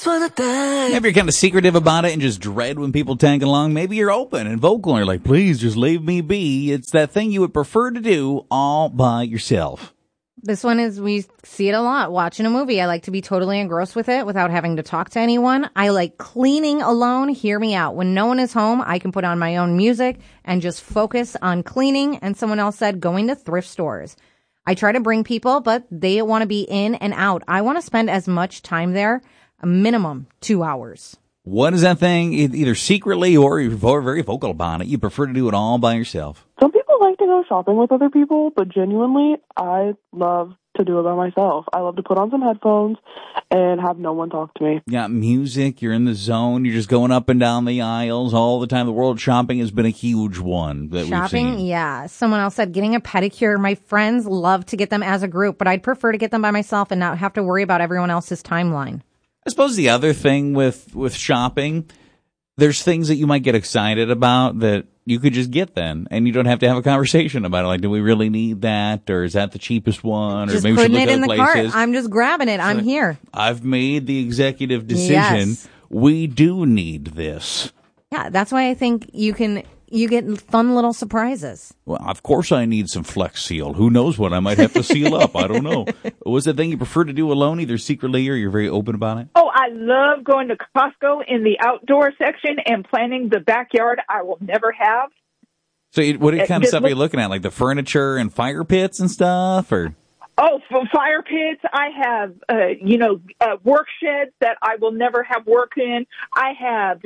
for the day. Maybe you're kind of secretive about it and just dread when people tag along. Maybe you're open and vocal and you're like, please just leave me be. It's that thing you would prefer to do all by yourself. This one is, we see it a lot. Watching a movie, I like to be totally engrossed with it without having to talk to anyone. I like cleaning alone. Hear me out. When no one is home, I can put on my own music and just focus on cleaning. And someone else said going to thrift stores. I try to bring people, but they want to be in and out. I want to spend as much time there, a minimum 2 hours. What is that thing? Either secretly or you're very vocal about it. You prefer to do it all by yourself. Some people like to go shopping with other people, but genuinely, I love to do it by myself. I love to put on some headphones and have no one talk to me. You got music, you're in the zone, you're just going up and down the aisles all the time. The world shopping has been a huge one that Shopping, we've seen. yeah. Someone else said getting a pedicure. My friends love to get them as a group, but I'd prefer to get them by myself and not have to worry about everyone else's timeline. I suppose the other thing with shopping, there's things that you might get excited about that you could just get then, and you don't have to have a conversation about it. Like, do we really need that, or is that the cheapest one, or Just maybe we should putting look it at in other the places. cart. I'm just grabbing it. I'm here. I've made the executive decision. Yes. We do need this. Yeah, that's why I think you get fun little surprises. Well, of course I need some Flex Seal. Who knows what I might have to seal up? I don't know. What's the thing you prefer to do alone, either secretly or you're very open about it? Oh, I love going to Costco in the outdoor section and planning the backyard I will never have. So what kind of stuff are you looking at? Like the furniture and fire pits and stuff, or? Oh, for fire pits, I have, work sheds that I will never have work in. I have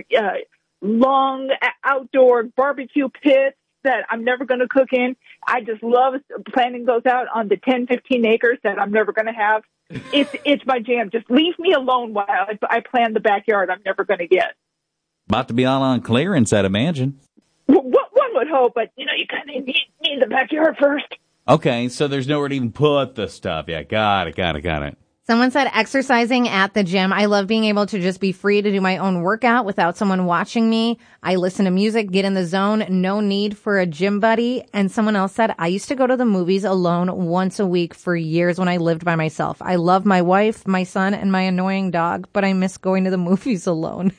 long outdoor barbecue pits that I'm never going to cook in. I just love planning those out on the 10, 15 acres that I'm never going to have. It's my jam. Just leave me alone while I plan the backyard I'm never going to get. About to be all on clearance, I'd imagine. One would hope, but, you kind of need the backyard first. Okay, so there's nowhere to even put the stuff. Yeah, got it. Someone said exercising at the gym. I love being able to just be free to do my own workout without someone watching me. I listen to music, get in the zone, no need for a gym buddy. And someone else said, I used to go to the movies alone once a week for years when I lived by myself. I love my wife, my son, and my annoying dog, but I miss going to the movies alone.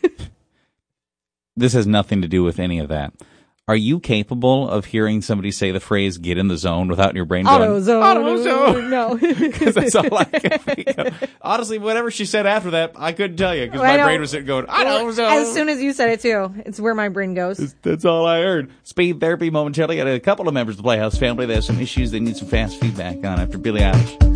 This has nothing to do with any of that. Are you capable of hearing somebody say the phrase "get in the zone" without your brain going AutoZone? No. Because that's all I can think of. Honestly, whatever she said after that, I couldn't tell you because my brain was sitting going AutoZone. As soon as you said it too, it's where my brain goes. That's all I heard. Speed therapy momentarily. Got a couple of members of the Playhouse family that have some issues they need some fast feedback on after Billie Eilish.